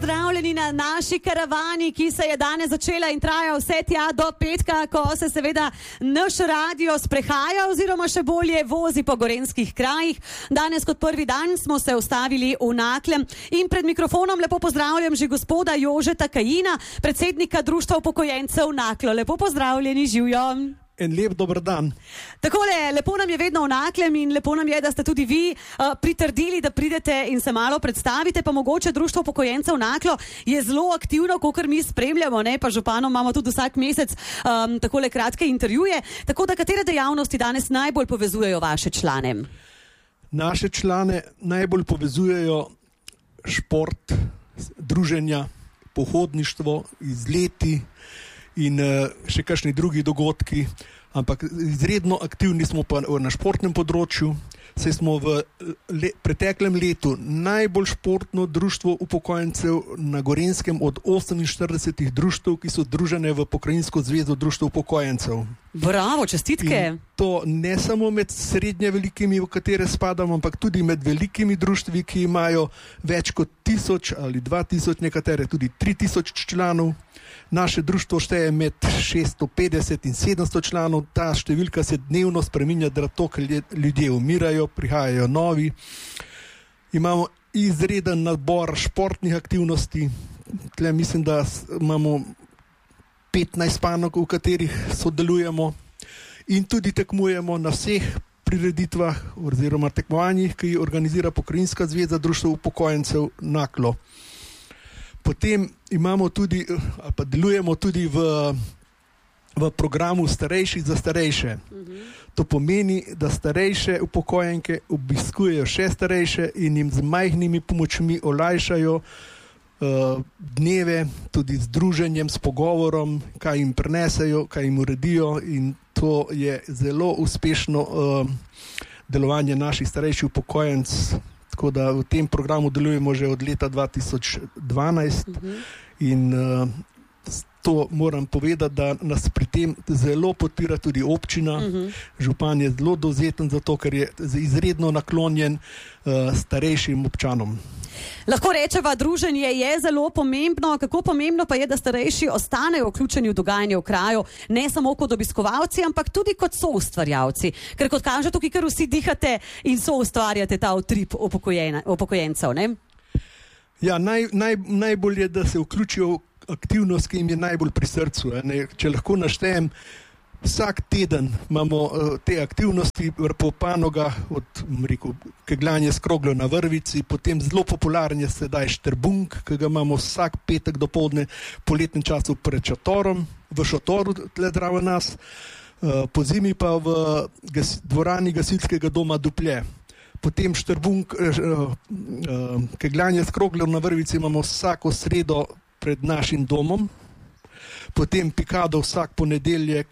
pozdravljeni na naši karavani, ki se je danes začela in traja vse tja do petka, ko se seveda naš radio sprehaja oziroma še bolje vozi po gorenjskih krajih. Danes kot prvi dan smo se ustavili v Naklem in pred mikrofonom lepo pozdravljam že gospoda Jožeta Kajina, predsednika Društva upokojencev Naklo. Lepo pozdravljeni, živjo. En lep dober dan. Takole, lepo nam je vedno v Naklem in lepo nam je, da ste tudi vi pritrdili, da pridete in se malo predstavite, pa mogoče Društvo upokojencev Naklo je zelo aktivno, kakor mi spremljamo, ne? Pa županom imamo tudi vsak mesec takole kratke intervjuje. Tako da katere dejavnosti danes najbolj povezujejo vaše člane? Naše člane najbolj povezujejo šport, druženja, pohodništvo, izleti in še kakšni drugi dogodki, ampak izredno aktivni smo pa na športnem področju, saj smo v preteklem letu najbolj športno društvo upokojencev na Gorenjskem od 48 društev, ki so združene v Pokrajinsko zvezo društev upokojencev. Bravo, čestitke. In to ne samo med srednje velikimi, v katere spadamo, ampak tudi med velikimi društvi, ki imajo več kot 1000 ali 2000, nekatere tudi 3000 članov. Naše društvo šteje med 650 in 700 članov, ta številka se dnevno spreminja, da to, ker ljudje umirajo, prihajajo novi. Imamo izreden nabor športnih aktivnosti, tle mislim, da imamo 15 panog, v katerih sodelujemo in tudi tekmujemo na vseh prireditvah oziroma tekmovanjih, ki jih organizira Pokrajinska zveza društev upokojencev Naklo. Potem imamo tudi, ali pa delujemo tudi v programu starejših za starejše. To pomeni, da starejše upokojenke obiskujejo še starejše in jim z majhnimi pomočmi olajšajo dneve, tudi z druženjem, s pogovorom, kaj jim prinesejo, kaj jim uredijo, in to je zelo uspešno delovanje naših starejših upokojencev. Tako da v tem programu delujemo že od leta 2012 in to moram povedati, da nas pri tem zelo podpira tudi občina. Župan je zelo dovzeten za to, ker je izredno naklonjen starejšim občanom. Lahko rečeva, druženje je zelo pomembno. Kako pomembno pa je, da starejši ostanejo vključeni v dogajanje v kraju, ne samo kot obiskovalci, ampak tudi kot soustvarjalci. Ker kot kaže, tukaj kar vsi dihate in soustvarjate ta utrip upokojencev, ne? Ja, najbolj je, da se vključijo v aktivnost, ki jim je najbolj pri srcu. Če lahko naštejem, vsak teden imamo te aktivnosti po panogah, od kegljanje s kroglo na vrvici, potem zelo popularen je sedaj štrbunk, ki ga imamo vsak petek dopoldne po letnem času pred šatorom, v šatoru tle zraven nas, po zimi pa v dvorani gasilskega doma Duplje. Potem štrbunk, kegljanje s kroglo na vrvici imamo vsako sredo pred našim domom, potem pikado vsak ponedeljek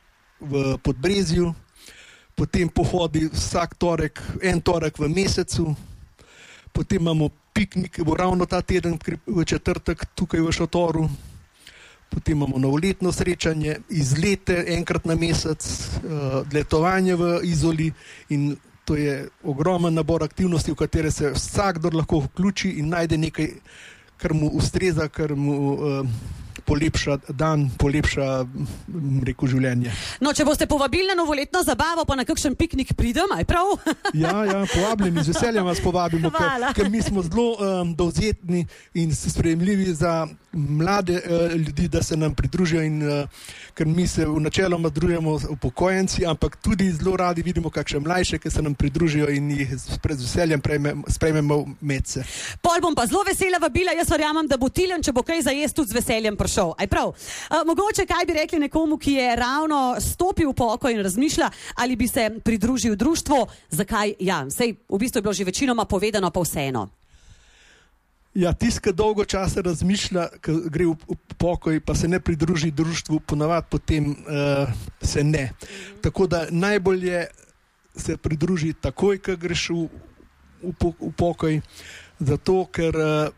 v Podbrezju, potem pohodi vsak torek, en torek v mesecu, potem imamo piknik, bo ravno ta teden v četrtek tukaj v šatoru, potem imamo novoletno srečanje, izlete enkrat na mesec, letovanje v Izoli, in to je ogromen nabor aktivnosti, v katere se vsakdor lahko vključi in najde nekaj, kar mu ustreza, kar mu polepša dan, polepša, življenje. No, če boste povabili na novoletno zabavo, pa na kakšen piknik pridem, aj prav? Ja, povabljeni, z veseljem vas povabimo, ker mi smo zelo dovzetni in sprejemljivi za mlade ljudi, da se nam pridružijo, in ker mi se v načeloma združujemo upokojenci, ampak tudi zelo radi vidimo kakšne mlajše, ki se nam pridružijo in jih z veseljem sprejmemo medse. Pol bom pa zelo vesela vabila, jaz verjamem, da bo Tilen, če bo kaj zajest, tudi z veseljem prišel. Aj prav. Mogoče kaj bi rekli nekomu, ki je ravno stopil v pokoj in razmišlja, ali bi se pridružil društvu, zakaj? Ja, sej v bistvu je bilo že večinoma povedano, pa vseeno. Ja, tisti, ki dolgo časa razmišlja, ki gre v pokoj, pa se ne pridruži društvu, ponavadi potem se ne. Tako da najbolj je se pridruži takoj, ko greš v pokoj, zato ker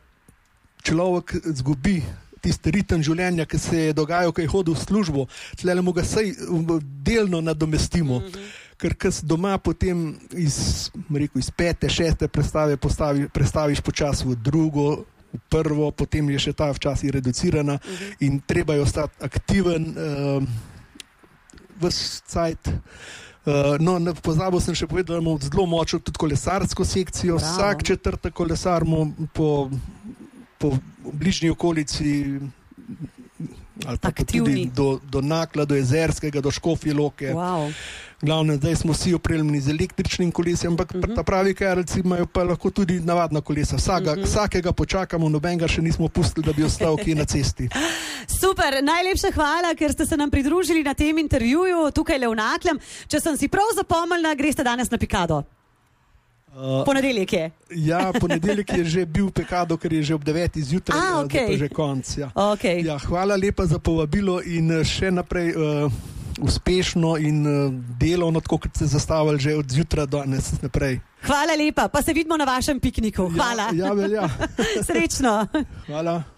človek zgubi tisti ritem življenja, ki se je dogajal, ko je hodil v službo, tlele mu ga saj delno nadomestimo. Ker doma potem iz 5., 6. predstave prestaviš počasi v drugo, prvo, potem je še ta včasih reducirana in treba je ostati aktiven ves cajt. Pozabil sem še povedati, da imamo zelo močno tudi kolesarsko sekcijo. Bravo. Vsak četrti kolesar po bližnji okolici ali pa tudi do Nakla, do Jezerskega, do Škofje Loke. Wow. Glavno, zdaj smo vsi opremljeni z električnim kolesom, ampak ta pravi karelci imajo pa lahko tudi navadna kolesa. Vsakega počakamo, nobenega še nismo pustili, da bi ostal kje na cesti. Super, najlepša hvala, ker ste se nam pridružili na tem intervjuju tukaj le v Naklem. Če sem si prav zapomnila, greste danes na Pikado. Ponedeljek je. Ja, ponedeljek je že bil Pikado, ker je že ob 9 zjutraj, okay. pa že konc. Ja. Okay. Ja, hvala lepa za povabilo in še naprej uspešno in delovno, tako kot ste zastavili že od zjutraj do danes naprej. Hvala lepa, pa se vidimo na vašem pikniku. Hvala. Ja, velja. Srečno. Hvala.